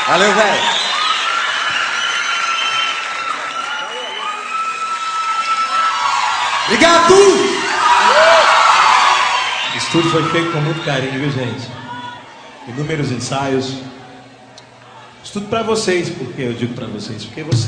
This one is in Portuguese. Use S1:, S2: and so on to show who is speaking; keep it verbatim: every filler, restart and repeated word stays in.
S1: Valeu, velho. Obrigado!
S2: O estúdio foi feito com muito carinho, viu, gente? Inúmeros ensaios. Isso tudo pra vocês, porque eu digo pra vocês, porque vocês